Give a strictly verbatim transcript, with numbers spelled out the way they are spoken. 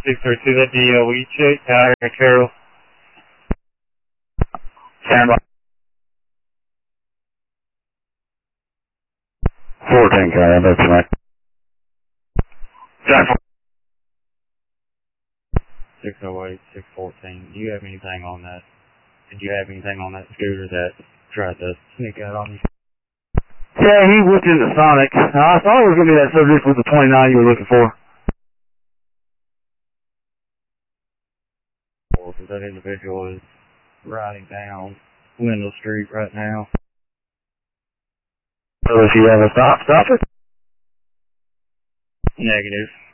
six three two, that D L, will you check out here at Carroll? Stand by. fourteen, Carroll, that's right. six oh eight, six fourteen. Do you have anything on that? Did you have anything on that scooter that tried to sneak out on you? Yeah, he whipped into Sonic. I thought it was going to be that subject with the twenty-nine you were looking for. Because that individual is riding down Wendell Street right now. So if you have a stop, stop it? Negative.